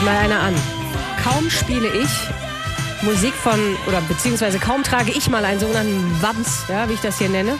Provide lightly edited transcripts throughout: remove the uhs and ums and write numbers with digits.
mal einer an. Kaum spiele ich Musik beziehungsweise kaum trage ich mal einen sogenannten Wams, ja, wie ich das hier nenne.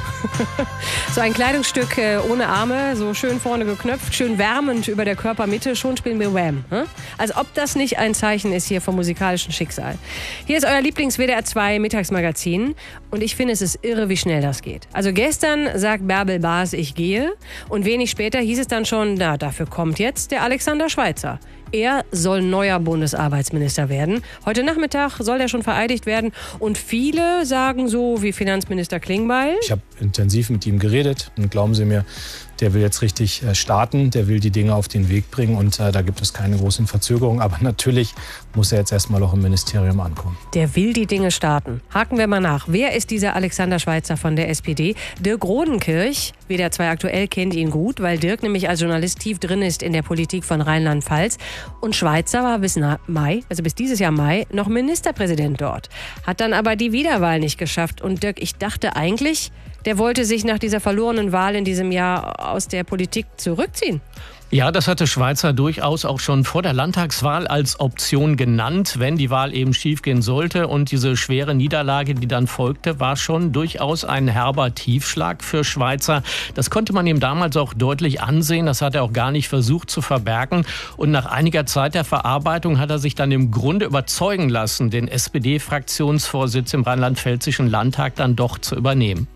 So ein Kleidungsstück ohne Arme, so schön vorne geknöpft, schön wärmend über der Körpermitte, schon spielen wir Wham. Als ob das nicht ein Zeichen ist hier vom musikalischen Schicksal. Hier ist euer Lieblings-WDR 2 Mittagsmagazin und ich finde, es ist irre, wie schnell das geht. Also gestern sagt Bärbel Baas, ich gehe, und wenig später hieß es dann schon, na, dafür kommt jetzt der Alexander Schweitzer. Er soll neuer Bundesarbeitsminister werden. Heute Nachmittag soll er schon vereidigt werden. Und viele sagen so wie Finanzminister Klingbeil: Ich habe intensiv mit ihm geredet und glauben Sie mir, der will jetzt richtig starten, der will die Dinge auf den Weg bringen und da gibt es keine großen Verzögerungen. Aber natürlich muss er jetzt erstmal auch im Ministerium ankommen. Der will die Dinge starten. Haken wir mal nach. Wer ist dieser Alexander Schweitzer von der SPD? Dirk Rodenkirch, WDR 2 aktuell, kennt ihn gut, weil Dirk nämlich als Journalist tief drin ist in der Politik von Rheinland-Pfalz. Und Schweitzer war bis dieses Jahr Mai, noch Ministerpräsident dort. Hat dann aber die Wiederwahl nicht geschafft. Und Dirk, ich dachte eigentlich, der wollte sich nach dieser verlorenen Wahl in diesem Jahr aus der Politik zurückziehen. Ja, das hatte Schweitzer durchaus auch schon vor der Landtagswahl als Option genannt, wenn die Wahl eben schiefgehen sollte. Und diese schwere Niederlage, die dann folgte, war schon durchaus ein herber Tiefschlag für Schweitzer. Das konnte man ihm damals auch deutlich ansehen. Das hat er auch gar nicht versucht zu verbergen. Und nach einiger Zeit der Verarbeitung hat er sich dann im Grunde überzeugen lassen, den SPD-Fraktionsvorsitz im Rheinland-Pfälzischen Landtag dann doch zu übernehmen.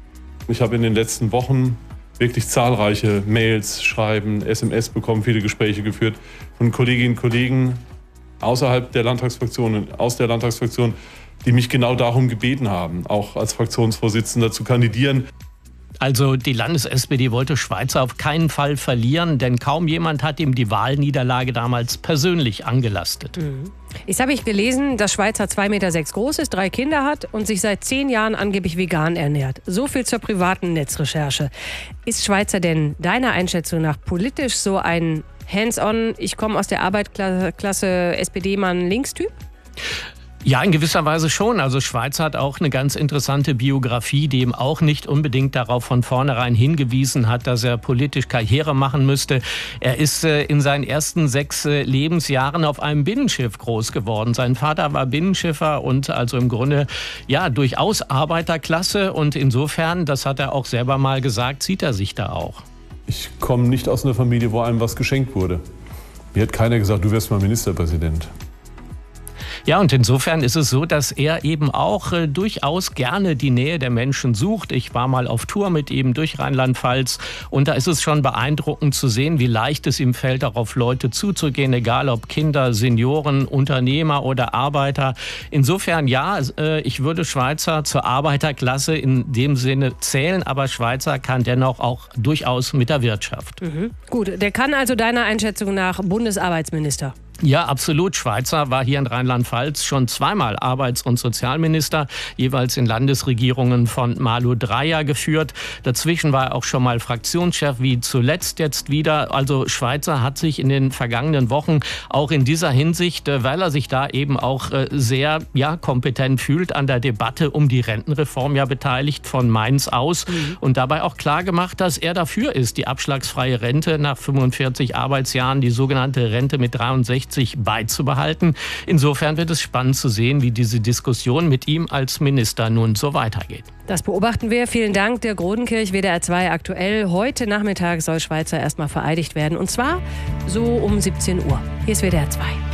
Ich habe in den letzten Wochen wirklich zahlreiche Mails, Schreiben, SMS bekommen, viele Gespräche geführt von Kolleginnen und Kollegen außerhalb der Landtagsfraktion und aus der Landtagsfraktion, die mich genau darum gebeten haben, auch als Fraktionsvorsitzender zu kandidieren. Also die Landes-SPD wollte Schweitzer auf keinen Fall verlieren, denn kaum jemand hat ihm die Wahlniederlage damals persönlich angelastet. Jetzt habe ich gelesen, dass Schweitzer 2,6 Meter groß ist, 3 Kinder hat und sich seit 10 Jahren angeblich vegan ernährt. So viel zur privaten Netzrecherche. Ist Schweitzer denn deiner Einschätzung nach politisch so ein Hands-on, ich komme aus der Arbeiterklasse SPD-Mann Linkstyp? Ja, in gewisser Weise schon. Also Schweitzer hat auch eine ganz interessante Biografie, die ihm auch nicht unbedingt darauf von vornherein hingewiesen hat, dass er politisch Karriere machen müsste. Er ist in seinen ersten 6 Lebensjahren auf einem Binnenschiff groß geworden. Sein Vater war Binnenschiffer und also im Grunde ja durchaus Arbeiterklasse. Und insofern, das hat er auch selber mal gesagt, sieht er sich da auch. Ich komme nicht aus einer Familie, wo einem was geschenkt wurde. Mir hat keiner gesagt, du wirst mal Ministerpräsident. Ja, und insofern ist es so, dass er eben auch durchaus gerne die Nähe der Menschen sucht. Ich war mal auf Tour mit ihm durch Rheinland-Pfalz und da ist es schon beeindruckend zu sehen, wie leicht es ihm fällt, auch auf Leute zuzugehen, egal ob Kinder, Senioren, Unternehmer oder Arbeiter. Insofern ja, ich würde Schweitzer zur Arbeiterklasse in dem Sinne zählen, aber Schweitzer kann dennoch auch durchaus mit der Wirtschaft. Gut, der kann also deiner Einschätzung nach Bundesarbeitsminister? Ja, absolut. Schweitzer war hier in Rheinland-Pfalz schon zweimal Arbeits- und Sozialminister, jeweils in Landesregierungen von Malu Dreyer geführt. Dazwischen war er auch schon mal Fraktionschef, wie zuletzt jetzt wieder. Also Schweitzer hat sich in den vergangenen Wochen auch in dieser Hinsicht, weil er sich da eben auch sehr kompetent fühlt, an der Debatte um die Rentenreform beteiligt von Mainz aus und dabei auch klar gemacht, dass er dafür ist, die abschlagsfreie Rente nach 45 Arbeitsjahren, die sogenannte Rente mit 63 beizubehalten. Insofern wird es spannend zu sehen, wie diese Diskussion mit ihm als Minister nun so weitergeht. Das beobachten wir. Vielen Dank, Dirk Rodenkirch, WDR 2 aktuell. Heute Nachmittag soll Schweitzer erstmal vereidigt werden und zwar so um 17 Uhr. Hier ist WDR 2.